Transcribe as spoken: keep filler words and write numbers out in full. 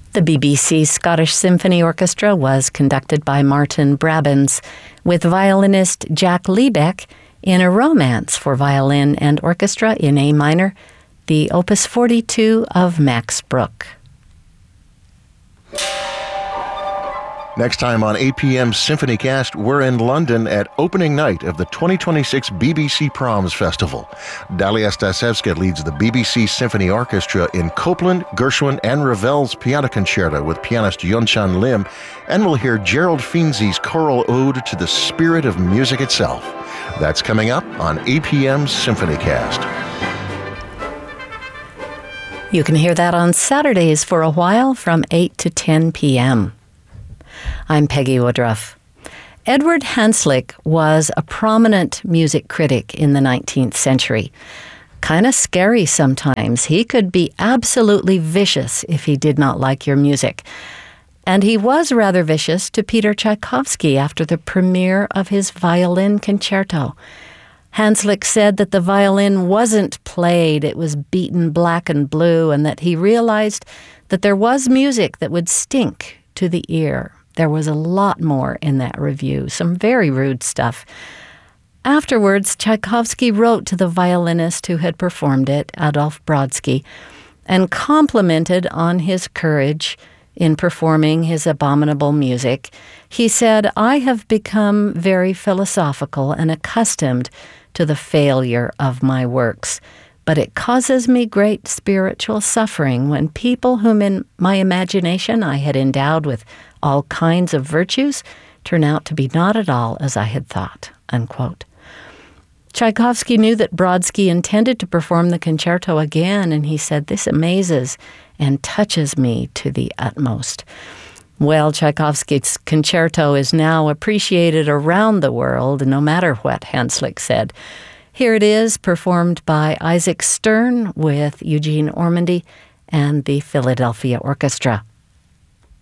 The B B C Scottish Symphony Orchestra was conducted by Martin Brabants, with violinist Jack Liebeck in a romance for violin and orchestra in A minor, the Opus forty-two of Max Bruch. Next time on A P M's SymphonyCast, we're in London at opening night of the twenty twenty-six B B C Proms Festival. Dalia Stasevska leads the B B C Symphony Orchestra in Copland, Gershwin, and Ravel's Piano Concerto with pianist Yunchan Lim, and we'll hear Gerald Finzi's choral ode to the spirit of music itself. That's coming up on A P M's SymphonyCast. You can hear that on Saturdays for a while from eight to ten p.m. I'm Peggy Woodruff. Edward Hanslick was a prominent music critic in the nineteenth century. Kind of scary sometimes. He could be absolutely vicious if he did not like your music. And he was rather vicious to Peter Tchaikovsky after the premiere of his violin concerto. Hanslick said that the violin wasn't played, it was beaten black and blue, and that he realized that there was music that would stink to the ear. There was a lot more in that review, some very rude stuff. Afterwards, Tchaikovsky wrote to the violinist who had performed it, Adolf Brodsky, and complimented on his courage in performing his abominable music. He said, "I have become very philosophical and accustomed to the failure of my works, but it causes me great spiritual suffering when people whom in my imagination I had endowed with all kinds of virtues turn out to be not at all as I had thought," unquote. Tchaikovsky knew that Brodsky intended to perform the concerto again, and he said, "This amazes and touches me to the utmost." Well, Tchaikovsky's concerto is now appreciated around the world, no matter what Hanslick said. Here it is, performed by Isaac Stern with Eugene Ormandy and the Philadelphia Orchestra.